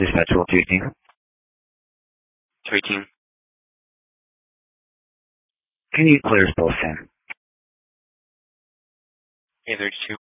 Dispatch, what do you think? 13. Can you clear us both, Sam? A32.